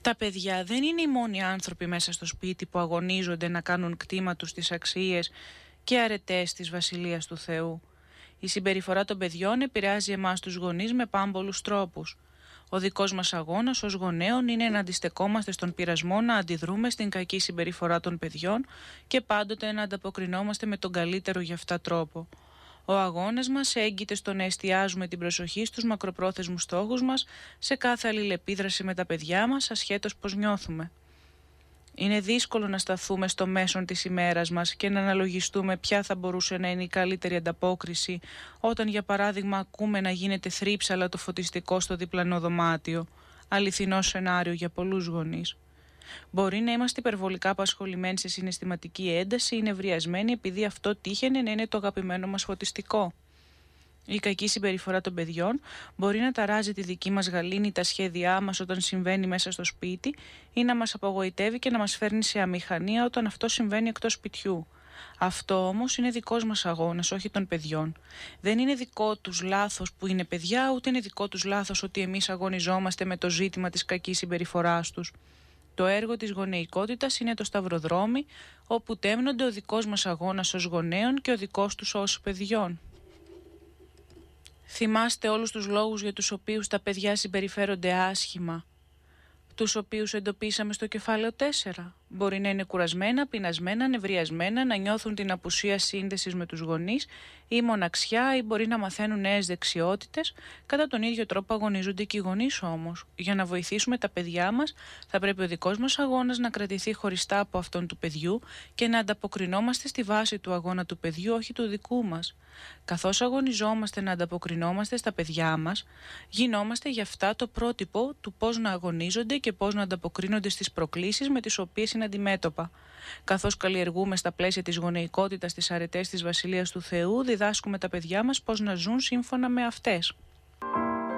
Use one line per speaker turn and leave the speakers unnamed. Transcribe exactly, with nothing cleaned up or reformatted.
Τα παιδιά δεν είναι οι μόνοι άνθρωποι μέσα στο σπίτι που αγωνίζονται να κάνουν κτήμα τους στις αξίες και αρετές της Βασιλείας του Θεού. Η συμπεριφορά των παιδιών επηρεάζει εμάς τους γονείς με πάμπολους τρόπους. Ο δικός μας αγώνας ως γονέων είναι να αντιστεκόμαστε στον πειρασμό να αντιδρούμε στην κακή συμπεριφορά των παιδιών και πάντοτε να ανταποκρινόμαστε με τον καλύτερο για αυτά τρόπο. Ο αγώνας μας έγκυται στο να εστιάζουμε την προσοχή στους μακροπρόθεσμους στόχους μας σε κάθε αλληλεπίδραση με τα παιδιά μας, ασχέτως πώς νιώθουμε. Είναι δύσκολο να σταθούμε στο μέσον της ημέρας μας και να αναλογιστούμε ποια θα μπορούσε να είναι η καλύτερη ανταπόκριση όταν, για παράδειγμα, ακούμε να γίνεται θρύψαλα το φωτιστικό στο διπλανό δωμάτιο, αληθινό σενάριο για πολλούς γονείς. Μπορεί να είμαστε υπερβολικά απασχολημένοι σε συναισθηματική ένταση ή νευριασμένοι επειδή αυτό τύχαινε να είναι το αγαπημένο μας φωτιστικό. Η κακή συμπεριφορά των παιδιών μπορεί να ταράζει τη δική μας γαλήνη, τα σχέδιά μας όταν συμβαίνει μέσα στο σπίτι ή να μας απογοητεύει και να μας φέρνει σε αμηχανία όταν αυτό συμβαίνει εκτός σπιτιού. Αυτό όμως είναι δικός μας αγώνας, όχι των παιδιών. Δεν είναι δικό τους λάθος που είναι παιδιά, ούτε είναι δικό τους λάθος ότι εμείς αγωνιζόμαστε με το ζήτημα της κακής συμπεριφοράς τους. Το έργο της γονεϊκότητας είναι το σταυροδρόμι όπου τέμνονται ο δικός μας αγώνας ως γονέων και ο δικός τους ως παιδιών. Θυμάστε όλους τους λόγους για τους οποίους τα παιδιά συμπεριφέρονται άσχημα, τους οποίους εντοπίσαμε στο κεφάλαιο τέσσερα. Μπορεί να είναι κουρασμένα, πεινασμένα, νευριασμένα, να νιώθουν την απουσία σύνδεσης με τους γονείς ή μοναξιά, ή μπορεί να μαθαίνουν νέες δεξιότητες. Κατά τον ίδιο τρόπο αγωνίζονται και οι γονείς όμως. Για να βοηθήσουμε τα παιδιά μας, θα πρέπει ο δικός μας αγώνας να κρατηθεί χωριστά από αυτόν του παιδιού και να ανταποκρινόμαστε στη βάση του αγώνα του παιδιού, όχι του δικού μας. Καθώς αγωνιζόμαστε να ανταποκρινόμαστε στα παιδιά μας, γινόμαστε γι' αυτά το πρότυπο του πώς να αγωνίζονται και πώς να ανταποκρίνονται στις προκλήσεις με τις οποίες είναι αντιμέτωπα. Καθώς καλλιεργούμε στα πλαίσια της γονεϊκότητας τις αρετές της Βασιλείας του Θεού, διδάσκουμε τα παιδιά μας πώς να ζουν σύμφωνα με αυτές.